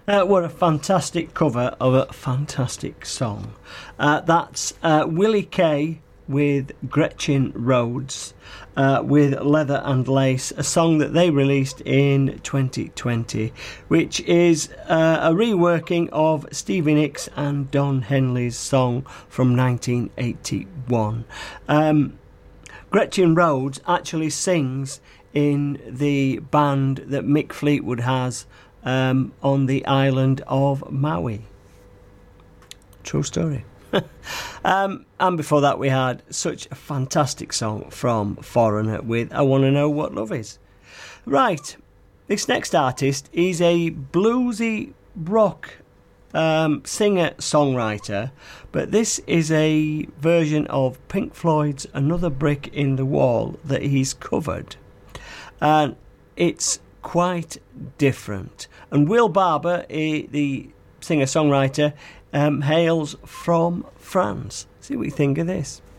What a fantastic cover of a fantastic song. That's Willie Kay with Gretchen Rhodes with Leather and Lace, a song that they released in 2020, which is a reworking of Stevie Nicks and Don Henley's song from 1981. Gretchen Rhodes actually sings in the band that Mick Fleetwood has on the island of Maui. True story. And before that we had such a fantastic song from Foreigner with I Want to Know What Love Is. Right, this next artist is a bluesy rock singer-songwriter, but this is a version of Pink Floyd's Another Brick in the Wall that he's covered, and it's quite different. And Will Barber, the singer-songwriter, hails from France. See what you think of this.